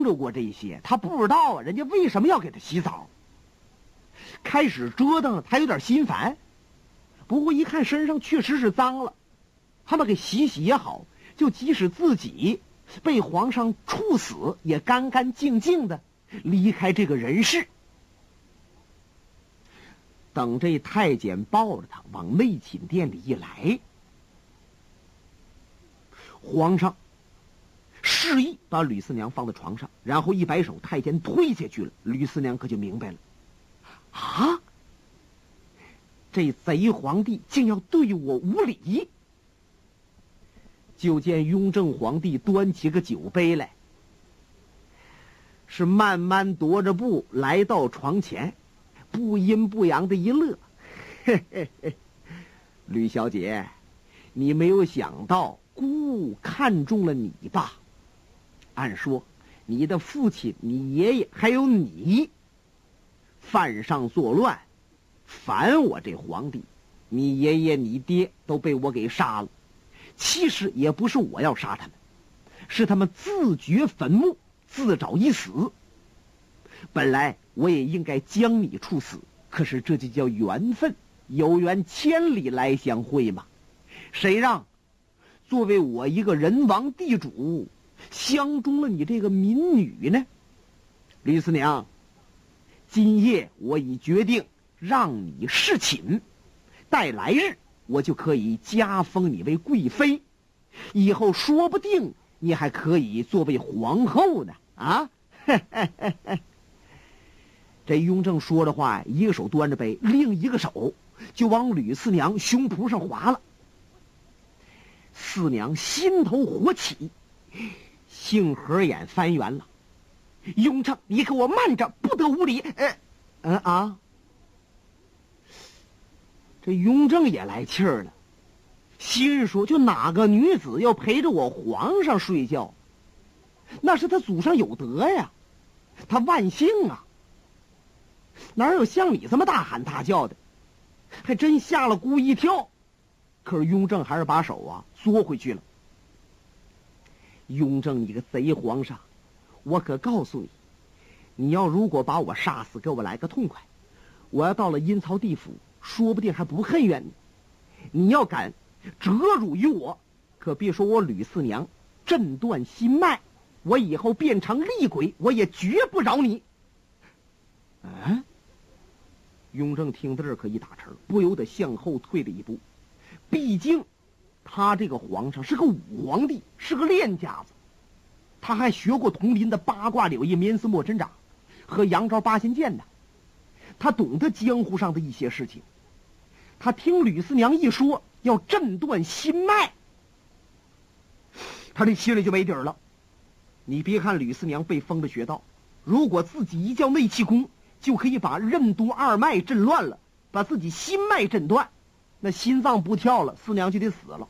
着过这些，他不知道啊，人家为什么要给他洗澡。开始折腾，他有点心烦，不过一看身上确实是脏了，他们给洗洗也好，就即使自己被皇上处死，也干干净净的离开这个人世。等这太监抱着他往内寝殿里一来，皇上示意把吕四娘放在床上，然后一摆手，太监推下去了。吕四娘可就明白了，啊，这贼皇帝竟要对我无礼。就见雍正皇帝端起个酒杯来，是慢慢踱着步来到床前，不阴不阳的一乐，嘿嘿嘿，吕小姐，你没有想到姑看中了你吧？按说你的父亲、你爷爷还有你犯上作乱，反我这皇帝，你爷爷你爹都被我给杀了。其实也不是我要杀他们，是他们自掘坟墓，自找一死。本来我也应该将你处死，可是这就叫缘分，有缘千里来相会嘛。谁让作为我一个人王地主相中了你这个民女呢？吕四娘，今夜我已决定让你侍寝，待来日我就可以加封你为贵妃，以后说不定你还可以作为皇后呢！啊，这雍正说着话，一个手端着杯，另一个手就往吕四娘胸脯上划了。四娘心头火起，杏核眼翻圆了。雍正，你给我慢着，不得无礼！这雍正也来气儿了，心说就哪个女子要陪着我皇上睡觉，那是他祖上有德呀，他万幸啊，哪有像你这么大喊大叫的，还真吓了姑一跳。可是雍正还是把手缩回去了。雍正，你个贼皇上，我可告诉你，你要如果把我杀死，给我来个痛快，我要到了阴曹地府，说不定还不恨怨你。你要敢折辱于我，可别说我吕四娘震断心脉，我以后变成厉鬼，我也绝不饶你。雍正听到这儿可一打沉，不由得向后退了一步。毕竟他这个皇上是个武皇帝，是个练家子，他还学过佟林的八卦柳叶绵丝墨针掌和杨昭八仙剑呢，他懂得江湖上的一些事情。他听吕四娘一说要震断心脉，他这心里就没底儿了。你别看吕四娘被封了穴道，如果自己一叫内气功，就可以把任督二脉震乱了，把自己心脉震断，那心脏不跳了，四娘就得死了。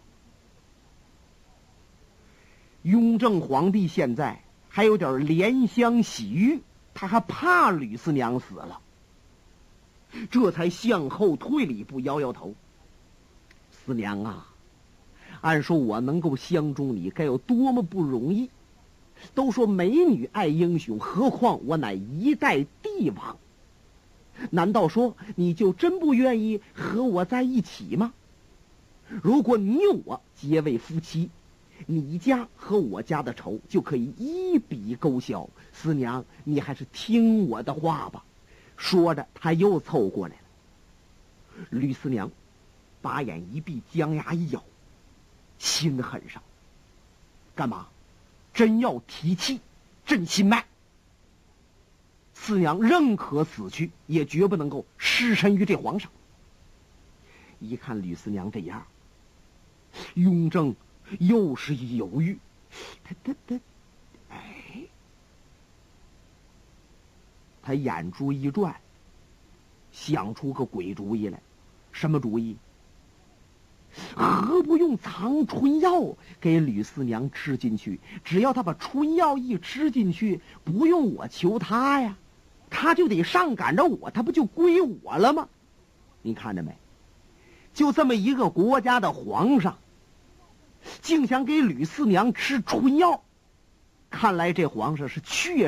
雍正皇帝现在还有点怜香惜玉，他还怕吕四娘死了，这才向后退了一步，摇摇头。四娘啊，按说我能够相中你，该有多么不容易。都说美女爱英雄，何况我乃一代帝王，难道说你就真不愿意和我在一起吗？如果你我结为夫妻，你家和我家的仇就可以一笔勾销。四娘，你还是听我的话吧。说着他又凑过来了。吕四娘把眼一闭，将牙一咬，心狠上，干嘛？真要提气震心脉。四娘仍可死去，也绝不能够失身于这皇上。一看吕四娘这样，雍正又是一犹豫，他眼珠一转，想出个鬼主意来。什么主意？何不用藏春药给吕四娘吃进去？只要他把春药一吃进去，不用我求他呀，他就得上赶着我，他不就归我了吗？你看着没？就这么一个国家的皇上，竟想给吕四娘吃春药，看来这皇上是确